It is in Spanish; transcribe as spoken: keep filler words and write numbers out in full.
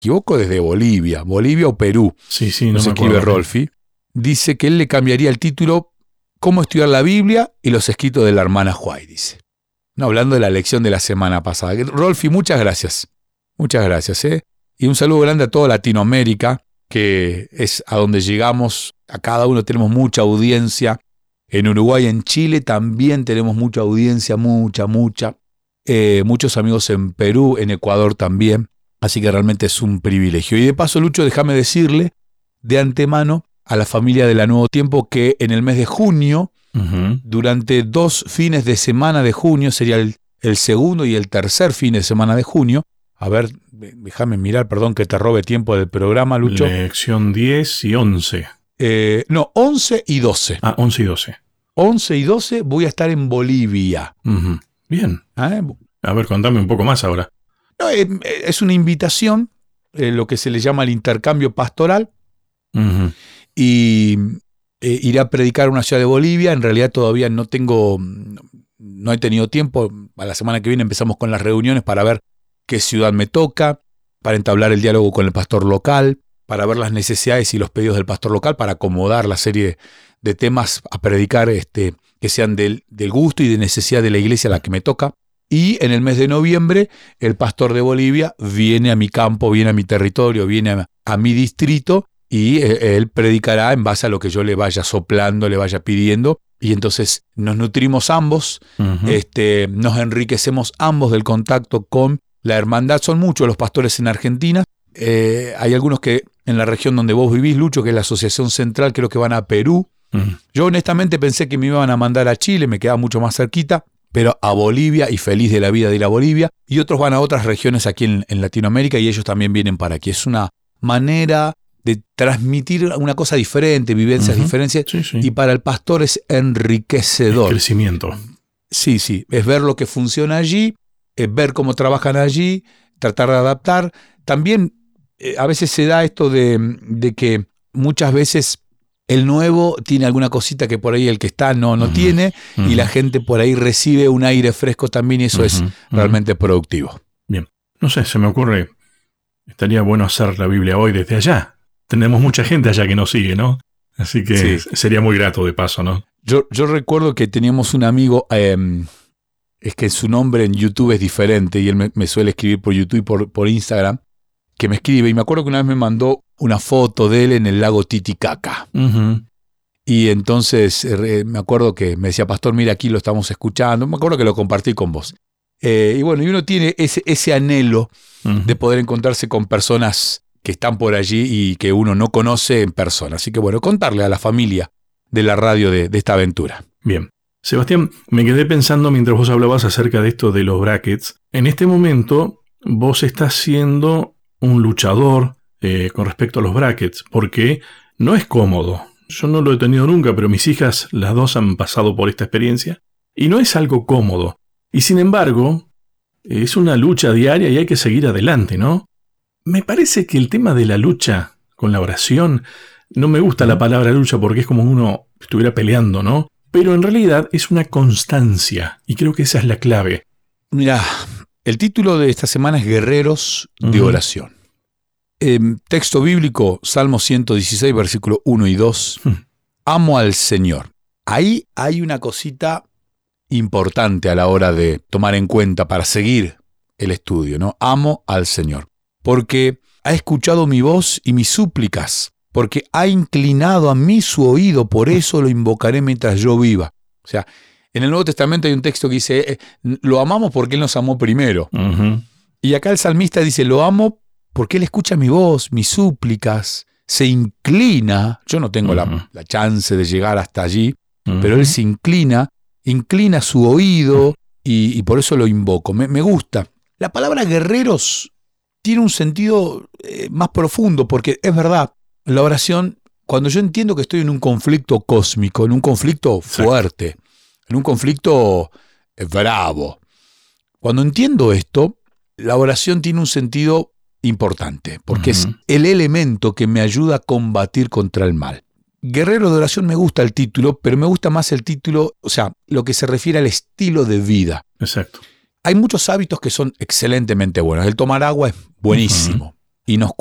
equivoco, desde Bolivia, Bolivia o Perú, sí, sí, no nos me escribe acuerdo. Rolfi, dice que él le cambiaría el título Cómo estudiar la Biblia y los escritos de la hermana Huay, dice. No, hablando de la lección de la semana pasada. Rolfi, muchas gracias. Muchas gracias, ¿eh? Y un saludo grande a toda Latinoamérica, que es a donde llegamos. A cada uno tenemos mucha audiencia. En Uruguay, en Chile también tenemos mucha audiencia, mucha, mucha. Eh, muchos amigos en Perú, en Ecuador también. Así que realmente es un privilegio. Y de paso, Lucho, déjame decirle de antemano a la familia de La Nuevo Tiempo que en el mes de junio, uh-huh. durante dos fines de semana de junio, sería el, el segundo y el tercer fin de semana de junio. A ver, déjame mirar, perdón que te robe tiempo del programa, Lucho. Lección diez y once. Eh, no, once y doce. Ah, once y doce. once y doce voy a estar en Bolivia. Uh-huh. Bien. ¿Eh? A ver, contame un poco más ahora. No, eh, es una invitación, eh, lo que se le llama el intercambio pastoral. Uh-huh. Y eh, iré a predicar a una ciudad de Bolivia. En realidad todavía no tengo, no he tenido tiempo. A la semana que viene empezamos con las reuniones para ver qué ciudad me toca, para entablar el diálogo con el pastor local, para ver las necesidades y los pedidos del pastor local, para acomodar la serie de temas a predicar este, que sean del, del gusto y de necesidad de la iglesia a la que me toca. Y en el mes de noviembre el pastor de Bolivia viene a mi campo, viene a mi territorio, viene a, a mi distrito, y él predicará en base a lo que yo le vaya soplando, le vaya pidiendo. Y entonces nos nutrimos ambos, uh-huh. este, nos enriquecemos ambos del contacto con la hermandad. Son muchos los pastores en Argentina. Eh, hay algunos que en la región donde vos vivís, Lucho, que es la Asociación Central, creo que van a Perú. Uh-huh. Yo honestamente pensé que me iban a mandar a Chile, me quedaba mucho más cerquita, pero a Bolivia, y feliz de la vida de ir a Bolivia. Y otros van a otras regiones aquí en, en Latinoamérica y ellos también vienen para aquí. Es una manera de transmitir una cosa diferente, vivencias uh-huh. diferentes, sí, sí. y para el pastor es enriquecedor. El crecimiento. Sí, sí, es ver lo que funciona allí, es ver cómo trabajan allí, tratar de adaptar. También eh, a veces se da esto de, de que muchas veces el nuevo tiene alguna cosita que por ahí el que está no, no uh-huh. tiene, uh-huh. y la gente por ahí recibe un aire fresco también, y eso uh-huh. es realmente uh-huh. productivo. Bien, no sé, se me ocurre, estaría bueno hacer la Biblia hoy desde allá. Tenemos mucha gente allá que nos sigue, ¿no? Así que sí. sería muy grato de paso, ¿no? Yo, yo recuerdo que teníamos un amigo, eh, es que su nombre en YouTube es diferente, y él me, me suele escribir por YouTube y por, por Instagram, que me escribe, y me acuerdo que una vez me mandó una foto de él en el lago Titicaca. Uh-huh. Y entonces eh, me acuerdo que me decía, pastor, mira, aquí lo estamos escuchando. Me acuerdo que lo compartí con vos. Eh, y bueno, y uno tiene ese, ese anhelo uh-huh. de poder encontrarse con personas que están por allí y que uno no conoce en persona. Así que bueno, contarle a la familia de la radio de, de esta aventura. Bien. Sebastián, me quedé pensando mientras vos hablabas acerca de esto de los brackets. En este momento vos estás siendo un luchador eh, con respecto a los brackets, porque no es cómodo. Yo no lo he tenido nunca, pero mis hijas, las dos, han pasado por esta experiencia, y no es algo cómodo. Y sin embargo, es una lucha diaria y hay que seguir adelante, ¿no? Me parece que el tema de la lucha con la oración, no me gusta la palabra lucha porque es como uno estuviera peleando, ¿no? Pero en realidad es una constancia, y creo que esa es la clave. Mira, el título de esta semana es Guerreros de uh-huh. Oración. Eh, texto bíblico, Salmo ciento dieciséis, versículo uno y dos. Uh-huh. Amo al Señor. Ahí hay una cosita importante a la hora de tomar en cuenta para seguir el estudio, ¿no? Amo al Señor. Porque ha escuchado mi voz y mis súplicas, porque ha inclinado a mí su oído, por eso lo invocaré mientras yo viva. O sea, en el Nuevo Testamento hay un texto que dice, eh, lo amamos porque Él nos amó primero. Uh-huh. Y acá el salmista dice, lo amo porque Él escucha mi voz, mis súplicas, se inclina. Yo no tengo uh-huh. la, la chance de llegar hasta allí, uh-huh. pero Él se inclina, inclina su oído uh-huh. y, y por eso lo invoco. Me, me gusta. La palabra guerreros tiene un sentido eh, más profundo, porque es verdad, la oración, cuando yo entiendo que estoy en un conflicto cósmico, en un conflicto fuerte, sí. en un conflicto eh, bravo, cuando entiendo esto, la oración tiene un sentido importante, porque uh-huh. es el elemento que me ayuda a combatir contra el mal. Guerrero de oración me gusta el título, pero me gusta más el título, o sea, lo que se refiere al estilo de vida. Exacto. Hay muchos hábitos que son excelentemente buenos. El tomar agua es buenísimo. Uh-huh. y nos